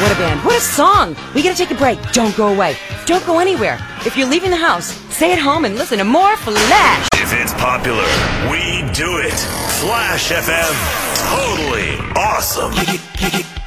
What a band. What a song. We gotta take a break. Don't go away. Don't go anywhere. If you're leaving the house, stay at home and listen to more Flash. If it's popular, we do it. Flash FM. Totally awesome.